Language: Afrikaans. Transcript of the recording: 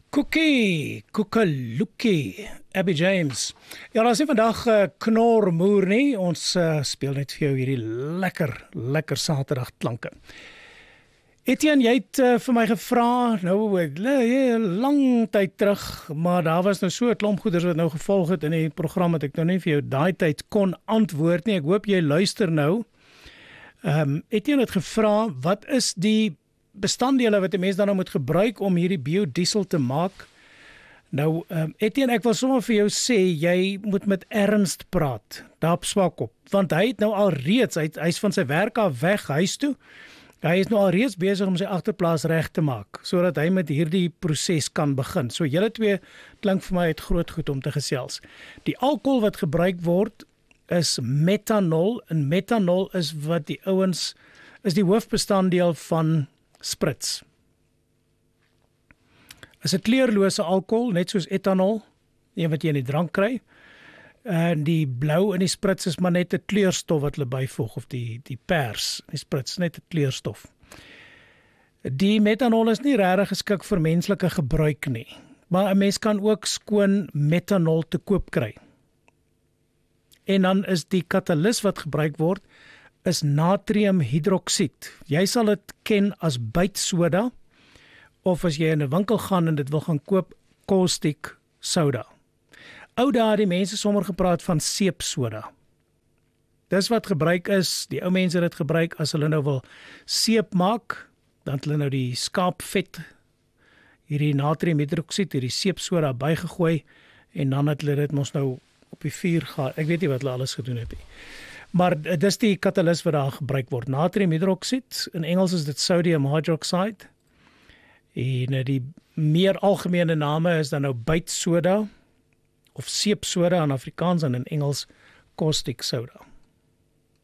Koekeloekie, Abby James. Ja, daar is nie vandag knormoer nie, ons speel net vir jou hierdie lekker Saterdag klanke. Etienne, jy het vir my gevra, lang tyd terug, maar daar was nou so 'n klomp goeders wat nou gevolg het in die program, dat ek nou nie vir jou daai tyd kon antwoord nie. Ek hoop jy luister nou. Etienne het gevra, wat is die bestanddele wat die mens dan nou moet gebruik om hierdie biodiesel te maak? Nou, Etienne, ek wil sommer vir jou sê, jy moet met ernst praat, daarop swak op, want hy het nou al reeds, hy is van sy werk af weg huis toe, hy is nou al reeds besig om sy agterplaas reg te maak, sodat hy met hierdie proses kan begin. So julle twee klink vir my het groot goed om te gesels. Die alkohol wat gebruik word is methanol, en methanol is wat die ouens, is die hoofbestanddeel van sprits. Is 'n kleurlose alkohol, net soos ethanol, een wat jy in die drank kry. En die blou in die sprits is maar net 'n kleurstof wat hulle byvoeg, of die pers in die sprits, net 'n kleurstof. Die methanol is nie regtig geskik vir menslike gebruik nie, maar 'n mens kan ook skoon methanol te koop kry. En dan is die katalis wat gebruik word, is natriumhidroksied. Jy sal dit ken as bytsoda, of as jy in 'n winkel gaan en dit wil gaan koop, caustic soda. Ou dae die mense sommer gepraat van seepsoda. Dis wat gebruik is, die ou mense het dit gebruik as hulle nou wil seep maak, dan het hulle nou die skaapvet, hierdie natriumhidroksied, hierdie seepsoda bygegooi, en dan het hulle dit mos nou op die vuur gehad. Ek weet nie wat hulle alles gedoen het nie. Maar dis die katalis wat daar gebruik word. Natriumhidroksied, in Engels is dit sodium hydroxide. En die meer algemene name is dan nou bytsoda, of seepsoda in Afrikaans, en in Engels caustic soda.